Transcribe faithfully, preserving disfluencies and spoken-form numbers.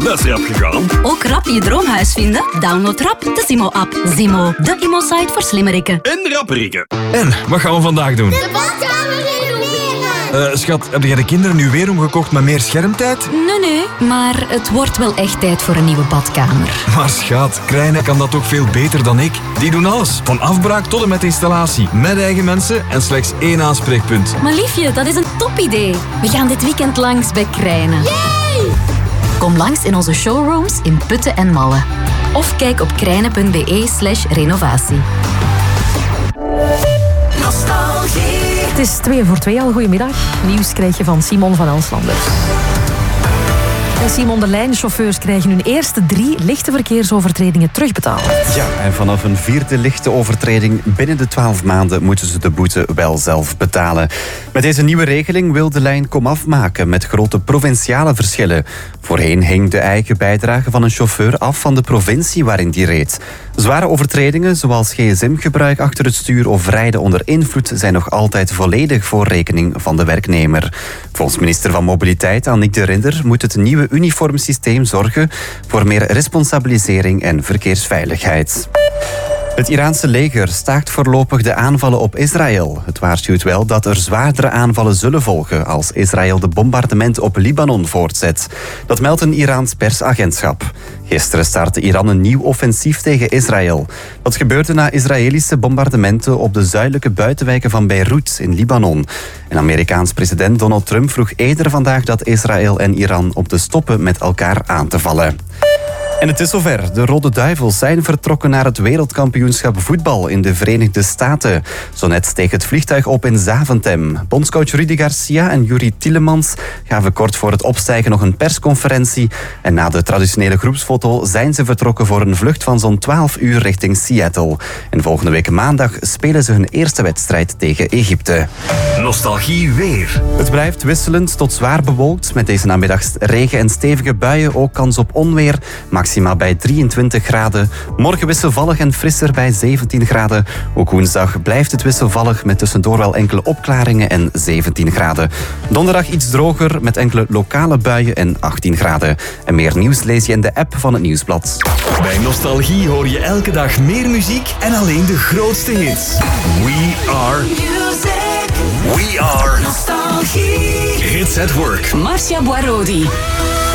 Dat is rap gegaan. Ook rap je droomhuis vinden? Download rap de Zimo-app. Zimo, de immo-site voor slimmerikken. En rapperikken. En, wat gaan we vandaag doen? De badkamer renoveren. Uh, schat, heb jij de kinderen nu weer omgekocht met meer schermtijd? Nee, nee, maar het wordt wel echt tijd voor een nieuwe badkamer. Maar schat, Krijnen kan dat ook veel beter dan ik. Die doen alles, van afbraak tot en met installatie. Met eigen mensen en slechts één aanspreekpunt. Maar liefje, dat is een topidee. We gaan dit weekend langs bij Krijnen. Yay! Kom langs in onze showrooms in Putten en Malle. Of kijk op krijnen.be slash renovatie. Nostalgie. Het is twee voor twee al. Goedemiddag. Nieuws krijg je van Simon van Elslanders. En Simon, de lijnchauffeurs krijgen hun eerste drie lichte verkeersovertredingen terugbetaald. Ja, en vanaf een vierde lichte overtreding binnen de twaalf maanden moeten ze de boete wel zelf betalen. Met deze nieuwe regeling wil de lijn komaf maken met grote provinciale verschillen. Voorheen hing de eigen bijdrage van een chauffeur af van de provincie waarin die reed. Zware overtredingen zoals gsm-gebruik achter het stuur of rijden onder invloed zijn nog altijd volledig voor rekening van de werknemer. Volgens minister van Mobiliteit Annick de Ridder moet het nieuwe uniformsysteem zorgen voor meer responsabilisering en verkeersveiligheid. Het Iraanse leger staakt voorlopig de aanvallen op Israël. Het waarschuwt wel dat er zwaardere aanvallen zullen volgen als Israël de bombardement op Libanon voortzet. Dat meldt een Iraans persagentschap. Gisteren startte Iran een nieuw offensief tegen Israël. Dat gebeurde na Israëlische bombardementen op de zuidelijke buitenwijken van Beirut in Libanon. En Amerikaans president Donald Trump vroeg eerder vandaag dat Israël en Iran op te stoppen met elkaar aan te vallen. En het is zover. De Rode Duivels zijn vertrokken naar het wereldkampioenschap voetbal in de Verenigde Staten. Zo net steeg het vliegtuig op in Zaventem. Bondscoach Rudy Garcia en Yuri Tielemans gaven kort voor het opstijgen nog een persconferentie. En na de traditionele groepsfoto zijn ze vertrokken voor een vlucht van zo'n twaalf uur richting Seattle. En volgende week maandag spelen ze hun eerste wedstrijd tegen Egypte. Nostalgie weer. Het blijft wisselend tot zwaar bewolkt. Met deze namiddag regen en stevige buien, ook kans op onweer. Maximaal bij drieëntwintig graden. Morgen wisselvallig en frisser bij zeventien graden. Ook woensdag blijft het wisselvallig met tussendoor wel enkele opklaringen en zeventien graden. Donderdag iets droger met enkele lokale buien en achttien graden. En meer nieuws lees je in de app van het Nieuwsblad. Bij Nostalgie hoor je elke dag meer muziek en alleen de grootste hits. We are music. We are Nostalgie. Hits at work. Marcia Boirodi.